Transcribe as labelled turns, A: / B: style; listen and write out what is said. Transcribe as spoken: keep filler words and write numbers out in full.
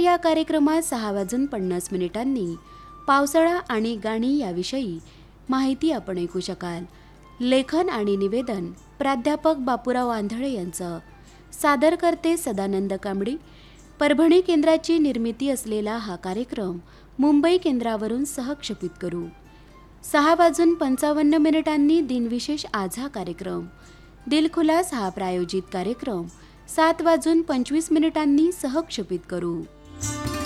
A: या कार्यक्रमात सहा वाजून पन्नास मिनिटांनी पावसाळा आणि गाणी याविषयी माहिती आपण ऐकू शकाल. लेखन आणि निवेदन प्राध्यापक बापूराव आंधळे यांचं. सादर करते सदानंद कांबडी. परभणी केंद्राची निर्मिती असलेला हा कार्यक्रम मुंबई केंद्रावरून सहक्षेपित करू. सहा वाजून पंचावन्न मिनिटांनी दिनविशेष आज हा कार्यक्रम. दिलखुलास हा प्रायोजित कार्यक्रम सात वाजून पंचवीस मिनिटांनी सहक्षेपित करू.